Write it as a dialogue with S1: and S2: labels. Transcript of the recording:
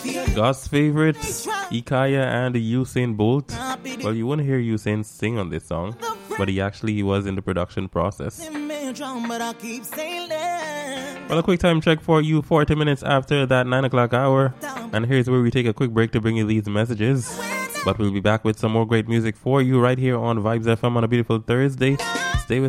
S1: God's favorite, Ikaya and Usain Bolt. Well, you wouldn't hear Usain sing on this song, but he was in the production process. Well, a quick time check for you 40 minutes after that 9 o'clock hour. And here's where we take a quick break to bring you these messages. But we'll be back with some more great music for you right here on Vibes FM on a beautiful Thursday. Stay with